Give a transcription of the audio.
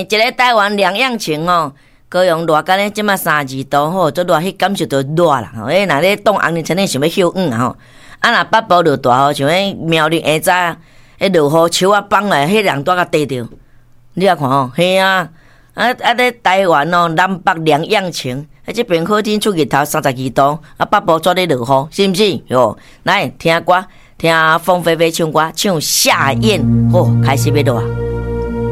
一个台湾两样情哦，高雄热干咧，即马32度吼，做热迄感受到热啦。吼，若咧冻红日前咧想要休吼，若北部落大吼，像迄苗栗下早，迄落雨树啊放来，迄人带甲地着。你啊看吼，嘿啊，咧台湾哦，南北两样情。这边好天出日头32度，北部做咧落雨，是毋是？哟，来听歌，听凤飞飞唱歌，唱夏燕，开始要落。